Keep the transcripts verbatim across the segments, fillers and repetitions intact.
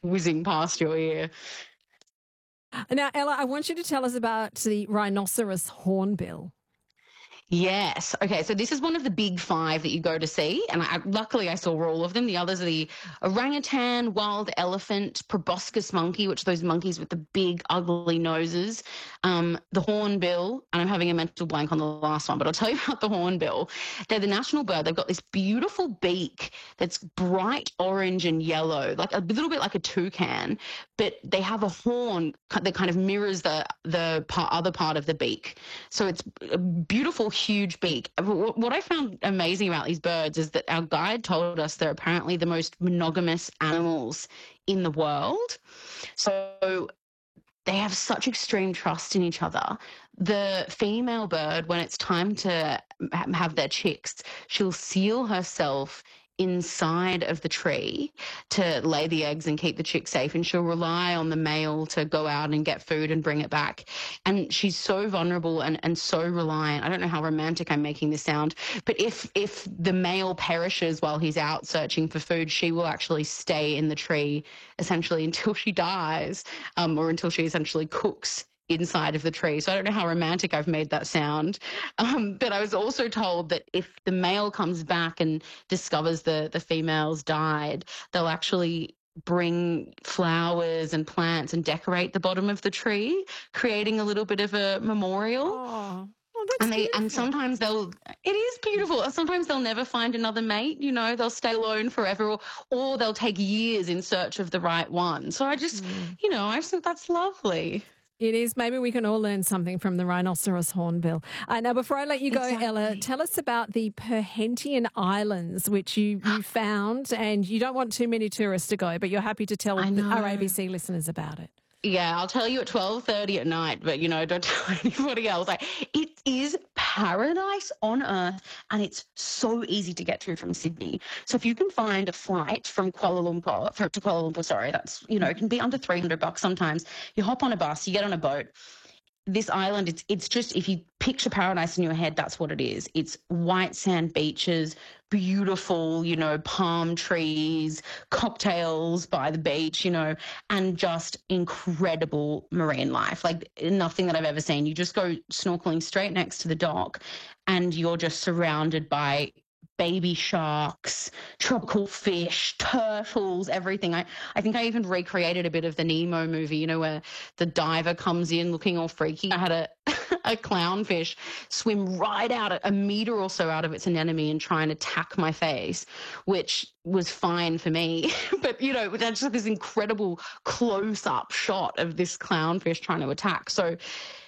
whizzing past your ear. Now, Ella, I want you to tell us about the rhinoceros hornbill. Yes. Okay. So this is one of the big five that you go to see. And I, luckily I saw all of them. The others are the orangutan, wild elephant, proboscis monkey, which are those monkeys with the big, ugly noses, um, the hornbill, and I'm having a mental blank on the last one, but I'll tell you about the hornbill. They're the national bird. They've got this beautiful beak that's bright orange and yellow, like a little bit like a toucan, but they have a horn that kind of mirrors the, the part, other part of the beak. So it's a beautiful, huge beak. What I found amazing about these birds is that our guide told us they're apparently the most monogamous animals in the world. So they have such extreme trust in each other. The female bird, when it's time to have their chicks, she'll seal herself inside of the tree to lay the eggs and keep the chick safe, and she'll rely on the male to go out and get food and bring it back. And she's so vulnerable and, and so reliant. I don't know how romantic I'm making this sound, but if if the male perishes while he's out searching for food, she will actually stay in the tree essentially until she dies, um, or until she essentially cooks inside of the tree. So I don't know how romantic I've made that sound. Um, but I was also told that if the male comes back and discovers the, the female's died, they'll actually bring flowers and plants and decorate the bottom of the tree, creating a little bit of a memorial. Oh. Oh, that's and they beautiful. and sometimes they'll it is beautiful. Sometimes they'll never find another mate, you know, they'll stay alone forever, or, or they'll take years in search of the right one. So I just, mm. you know, I just think that's lovely. It is. Maybe we can all learn something from the rhinoceros hornbill. Uh, now, before I let you go, exactly. Ella, tell us about the Perhentian Islands, which you, you found, and you don't want too many tourists to go, but you're happy to tell our A B C listeners about it. Yeah, I'll tell you at twelve thirty at night, but, you know, don't tell anybody else. Like, it is paradise on earth, and it's so easy to get to from Sydney. So if you can find a flight from Kuala Lumpur, for, to Kuala Lumpur, sorry, that's, you know, it can be under three hundred bucks sometimes. You hop on a bus, you get on a boat. This island, it's it's just, if you picture paradise in your head, that's what it is. It's white sand beaches, beautiful, you know, palm trees, cocktails by the beach, you know, and just incredible marine life, like nothing that I've ever seen. You just go snorkeling straight next to the dock and you're just surrounded by baby sharks, tropical fish, turtles, everything. I, I think I even recreated a bit of the Nemo movie, you know, where the diver comes in looking all freaky. I had a, a clownfish swim right out a metre or so out of its anemone and try and attack my face, which was fine for me. But, you know, that's just this incredible close-up shot of this clownfish trying to attack. So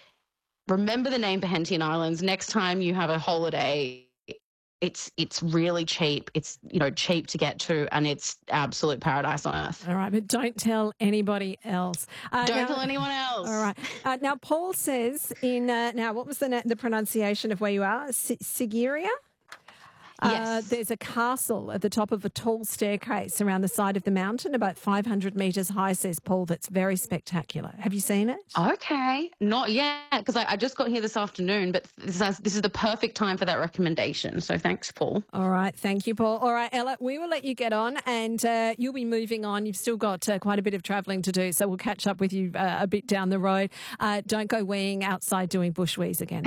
remember the name Perhentian Islands. Next time you have a holiday, It's it's really cheap. It's, you know, cheap to get to, and it's absolute paradise on earth. All right, but don't tell anybody else. Uh, don't now, tell anyone else. All right. Uh, now, Paul says in, uh, now, what was the the pronunciation of where you are? S- Sigiriya? Uh, yes. There's a castle at the top of a tall staircase around the side of the mountain, about five hundred metres high, says Paul. That's very spectacular. Have you seen it? Okay. Not yet, because I, I just got here this afternoon, but this is, this is the perfect time for that recommendation. So thanks, Paul. All right. Thank you, Paul. All right, Ella, we will let you get on, and uh, you'll be moving on. You've still got uh, quite a bit of travelling to do, so we'll catch up with you uh, a bit down the road. Uh, don't go weeing outside doing bush wees again.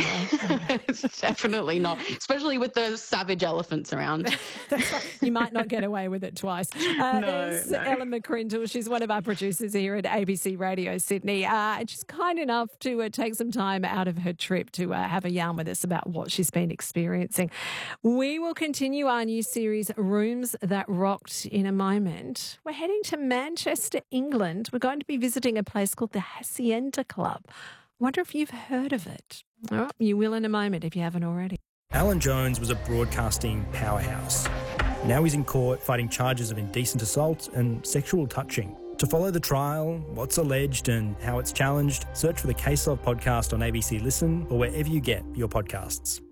Definitely not, especially with those savage elephants around. That's right. You might not get away with it twice. Uh, no, there's no. Ella McCrindle. She's one of our producers here at A B C Radio Sydney. Uh, she's kind enough to uh, take some time out of her trip to uh, have a yarn with us about what she's been experiencing. We will continue our new series, Rooms That Rocked, in a moment. We're heading to Manchester, England. We're going to be visiting a place called the Hacienda Club. I wonder if you've heard of it. Oh, you will in a moment if you haven't already. Alan Jones was a broadcasting powerhouse. Now he's in court fighting charges of indecent assault and sexual touching. To follow the trial, what's alleged and how it's challenged, search for the Case Of podcast on A B C Listen or wherever you get your podcasts.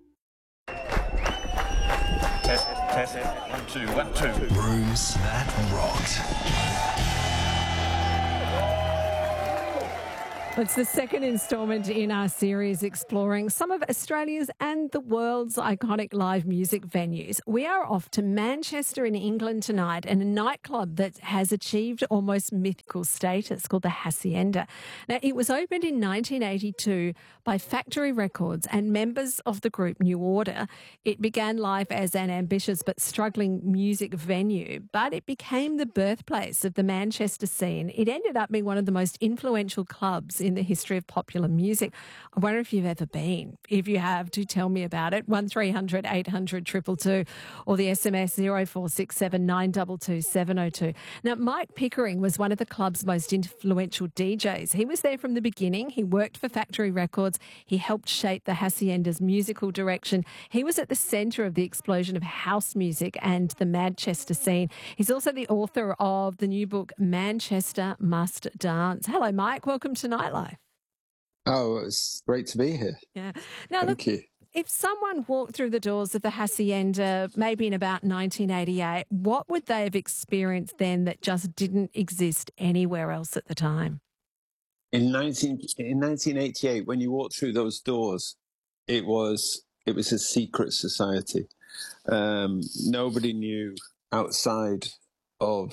Test, test, one, two, one, two. Rooms That Rocked. It's the second instalment in our series exploring some of Australia's and the world's iconic live music venues. We are off to Manchester in England tonight and a nightclub that has achieved almost mythical status called the Hacienda. Now, it was opened in nineteen eighty-two by Factory Records and members of the group New Order. It began life as an ambitious but struggling music venue, but it became the birthplace of the Manchester scene. It ended up being one of the most influential clubs in the history of popular music. I wonder if you've ever been. If you have, do tell me about it. one three hundred eight hundred two two two or the S M S zero four six seven nine two two seven zero two. Now, Mike Pickering was one of the club's most influential D Js. He was there from the beginning. He worked for Factory Records. He helped shape the Hacienda's musical direction. He was at the centre of the explosion of house music and the Manchester scene. He's also the author of the new book, Manchester Must Dance. Hello, Mike. Welcome to Nightlife. Oh, it's great to be here. Yeah. Now, Thank look, you. if someone walked through the doors of the Hacienda maybe in about nineteen eighty-eight, what would they have experienced then that just didn't exist anywhere else at the time? In nineteen in nineteen eighty-eight, when you walked through those doors, it was it was a secret society. Um, nobody knew outside of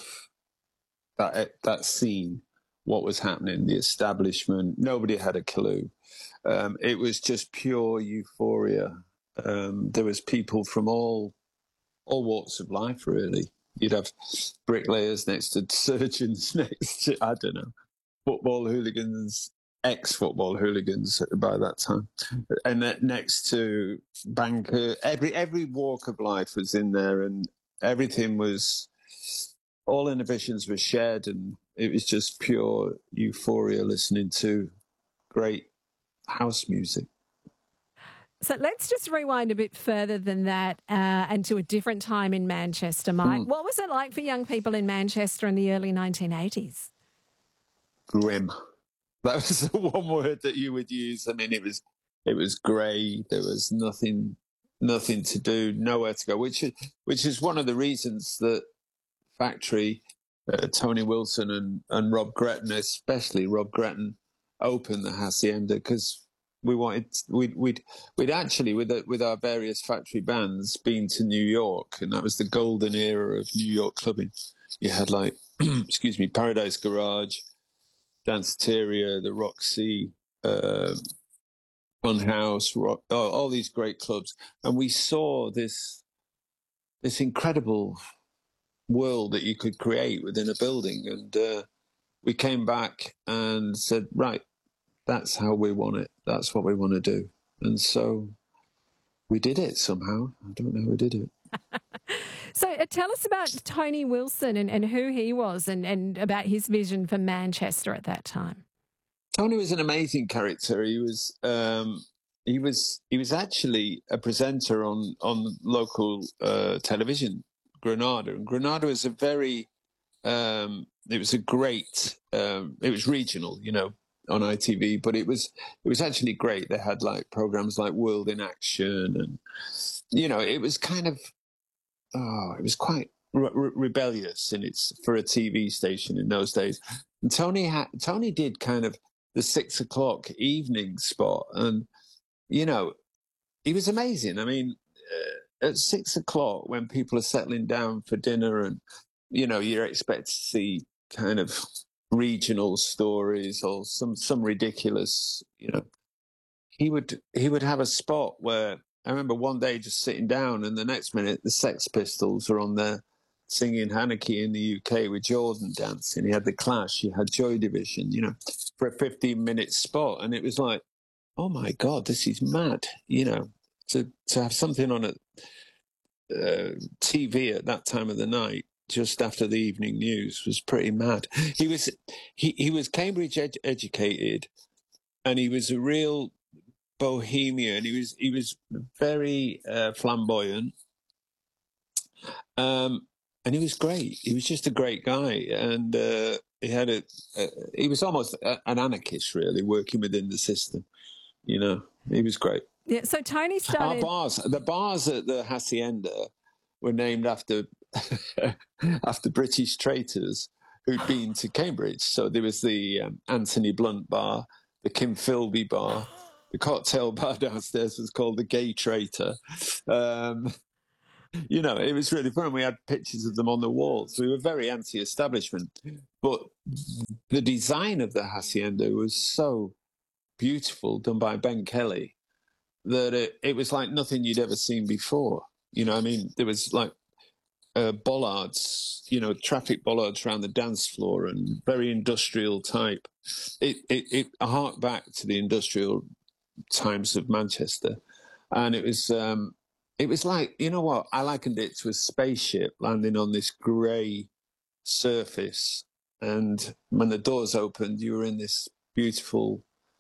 that that scene what was happening. The establishment, nobody had a clue. Um, it was just pure euphoria. Um, there was people from all all walks of life, really. You'd have bricklayers next to surgeons next to, I don't know, football hooligans, ex-football hooligans by that time, and that next to banker. Every every walk of life was in there, and everything was, all inhibitions were shed, and it was just pure euphoria listening to great house music. So let's just rewind a bit further than that uh, and to a different time in Manchester, Mike. Mm. What was it like for young people in Manchester in the early nineteen eighties? Grim. That was the one word that you would use. I mean, it was it was grey. There was nothing nothing to do, nowhere to go, which is, which is one of the reasons that Factory, uh, Tony Wilson and, and Rob Gretton, especially Rob Gretton, opened the Hacienda, because we wanted we'd we'd we'd actually with the, with our various Factory bands been to New York, and that was the golden era of New York clubbing. You had like excuse me, Paradise Garage, Danceteria, the Roxy, uh, Funhouse, Rock, oh, all these great clubs, and we saw this this incredible world that you could create within a building, and uh, we came back and said, right, that's how we want it. That's what we want to do. And so we did it somehow. I don't know how we did it. So uh, tell us about Tony Wilson and, and who he was, and, and about his vision for Manchester at that time. Tony was an amazing character. He was um, he was he was actually a presenter on on local uh, television, Granada. And Granada was a very um, it was a great um, it was regional, you know, on I T V, but it was it was actually great. They had like programs like World in Action, and you know, it was kind of oh, it was quite re- rebellious in its for a T V station in those days. And Tony had Tony did kind of the six o'clock evening spot, and you know, he was amazing. I mean, uh, at six o'clock when people are settling down for dinner, and you know, you're expected to see kind of regional stories or some some ridiculous, you know, he would he would have a spot where I remember one day just sitting down, and the next minute the Sex Pistols are on there singing Haneke in the U K with Jordan dancing. He had the Clash, he had Joy Division, you know, for a fifteen minute spot, and it was like, oh my God, this is mad, you know, to to have something on a uh, T V at that time of the night, just after the evening news, was pretty mad. He was he, he was Cambridge ed- educated, and he was a real bohemian. He was he was very uh, flamboyant, um, and he was great. He was just a great guy, and uh, he had a, a he was almost a, an anarchist, really, working within the system. You know, he was great. Yeah. So Tony started our bars. The bars at the Hacienda were named after after British traitors who'd been to Cambridge. So there was the um, Anthony Blunt bar, the Kim Philby bar. The cocktail bar downstairs was called the Gay Traitor. Um, you know, it was really fun. We had pictures of them on the walls. We were very anti-establishment. But the design of the Hacienda was so beautiful, done by Ben Kelly, that it, it was like nothing you'd ever seen before. You know, I mean, there was like uh, bollards, you know, traffic bollards around the dance floor and very industrial type. It, it, it harked back to the industrial times of Manchester. And it was, um, it was like, you know what, I likened it to a spaceship landing on this grey surface. And when the doors opened, you were in this beautiful,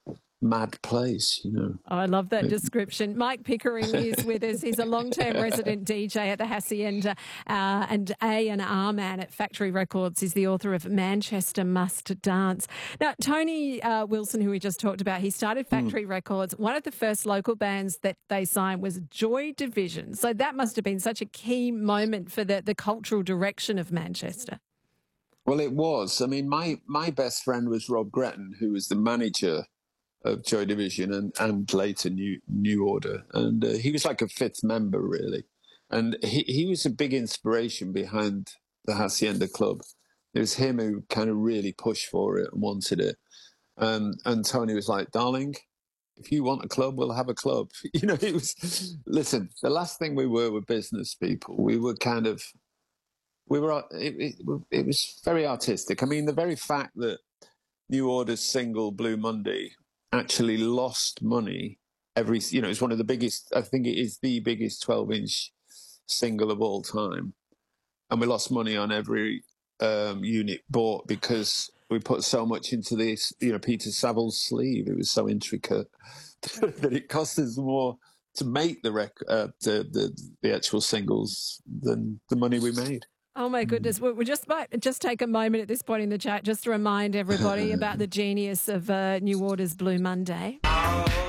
mad place, you know. Oh, I love that description. Mike Pickering is with us. He's a long-term resident D J at the Hacienda uh, and A and R man at Factory Records. He's the author of Manchester Must Dance. Now, Tony uh, Wilson, who we just talked about, he started Factory mm. Records. One of the first local bands that they signed was Joy Division. So that must have been such a key moment for the, the cultural direction of Manchester. Well, it was. I mean, my, my best friend was Rob Gretton, who was the manager of Joy Division and, and later New New Order. And uh, he was like a fifth member, really. And he, he was a big inspiration behind the Hacienda Club. It was him who kind of really pushed for it and wanted it. Um, and Tony was like, darling, if you want a club, we'll have a club. You know, it was, listen, the last thing we were were business people. We were kind of, we were, it, it, it was very artistic. I mean, the very fact that New Order's single Blue Monday actually lost money every, you know, it's one of the biggest, I think it is the biggest twelve inch single of all time. And we lost money on every um, unit bought because we put so much into this, you know, Peter Saville's sleeve. It was so intricate that it cost us more to make the, rec- uh, the, the, the actual singles than the money we made. Oh, my goodness. We'll just might just take a moment at this point in the chat just to remind everybody about the genius of uh, New Order's Blue Monday.